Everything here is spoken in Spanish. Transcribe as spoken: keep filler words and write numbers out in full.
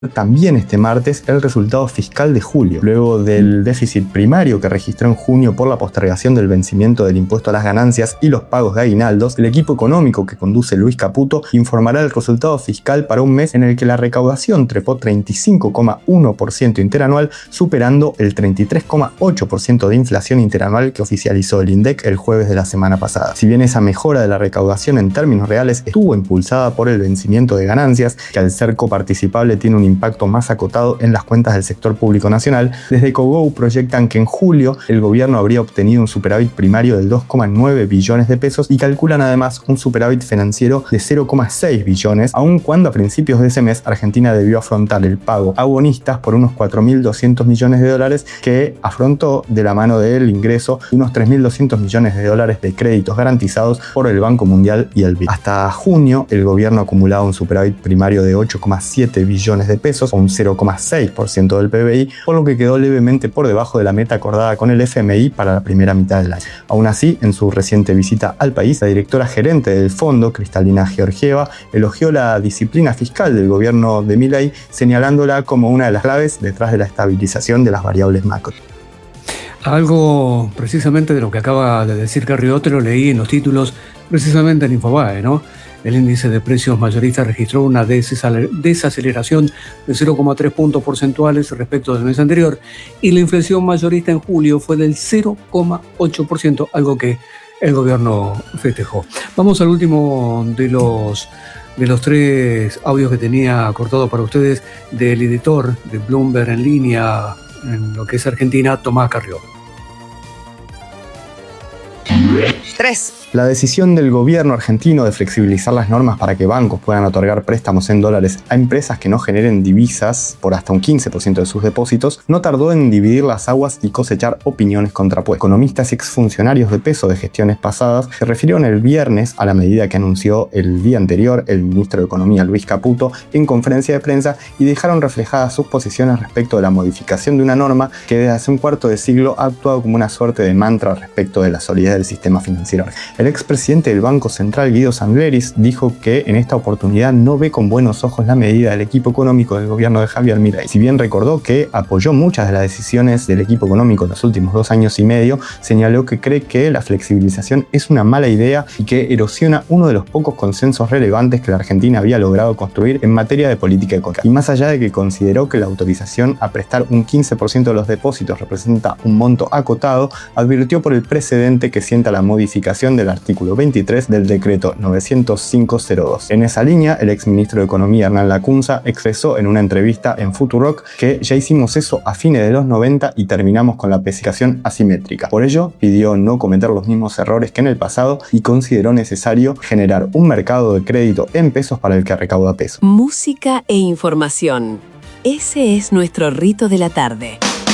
también este martes el resultado fiscal de julio. Luego del déficit primario que registró en junio por la postergación del vencimiento del impuesto a las ganancias y los pagos de aguinaldos, el equipo económico que conduce Luis Caputo informará el resultado fiscal para un mes en el que la recaudación trepó treinta y cinco coma uno por ciento interanual, superando el treinta y tres coma ocho por ciento de inflación interanual que oficializó el INDEC el jueves de la semana pasada. Si bien esa mejora de la recaudación en términos reales estuvo impulsada por el vencimiento de ganancias, que al ser coparticipable tiene un impacto más acotado en las cuentas del sector público nacional, desde Cogou proyectan que en julio el gobierno habría obtenido un superávit primario de dos coma nueve billones de pesos y calculan además un superávit financiero de cero coma seis billones, aun cuando a principios de ese mes Argentina debió afrontar el pago a bonistas por unos cuatro mil doscientos millones de dólares que afrontó de la mano del ingreso de unos tres mil doscientos millones de dólares de créditos garantizados por el Banco Mundial y el B I D. Hasta junio el gobierno acumulaba un superávit primario de ocho coma siete billones de pesos o un cero coma seis por ciento del P B I, por lo que quedó levemente por debajo de la meta acordada con el F M I para la primera mitad del año. Aún así, en su reciente visita al país, la directora gerente del fondo, Cristalina Georgieva, elogió la disciplina fiscal del gobierno de Milei, señalándola como una de las claves detrás de la estabilización de las variables macro. Algo precisamente de lo que acaba de decir Carrió, te lo leí en los títulos precisamente en Infobae, ¿no? El índice de precios mayoristas registró una desaceleración de cero coma tres puntos porcentuales respecto del mes anterior y la inflación mayorista en julio fue del cero coma ocho por ciento, algo que el gobierno festejó. Vamos al último de los, de los tres audios que tenía cortado para ustedes del editor de Bloomberg en línea en lo que es Argentina, Tomás Carrió. tres. La decisión del gobierno argentino de flexibilizar las normas para que bancos puedan otorgar préstamos en dólares a empresas que no generen divisas por hasta un quince por ciento de sus depósitos no tardó en dividir las aguas y cosechar opiniones contrapuestas. Economistas y exfuncionarios de peso de gestiones pasadas se refirieron el viernes a la medida que anunció el día anterior el ministro de Economía Luis Caputo en conferencia de prensa y dejaron reflejadas sus posiciones respecto de la modificación de una norma que desde hace un cuarto de siglo ha actuado como una suerte de mantra respecto de la solidez del sistema financiero. El expresidente del Banco Central, Guido Sangleris, dijo que en esta oportunidad no ve con buenos ojos la medida del equipo económico del gobierno de Javier Milei. Si bien recordó que apoyó muchas de las decisiones del equipo económico en los últimos dos años y medio, señaló que cree que la flexibilización es una mala idea y que erosiona uno de los pocos consensos relevantes que la Argentina había logrado construir en materia de política económica. Y más allá de que consideró que la autorización a prestar un quince por ciento de los depósitos representa un monto acotado, advirtió por el precedente que sienta la modificación del artículo veintitrés del decreto novecientos cinco cero dos. En esa línea, el exministro de Economía Hernán Lacunza expresó en una entrevista en Futurock que ya hicimos eso a fines de los noventa y terminamos con la precificación asimétrica. Por ello, pidió no cometer los mismos errores que en el pasado y consideró necesario generar un mercado de crédito en pesos para el que recauda pesos. Música e información. Ese es nuestro rito de la tarde.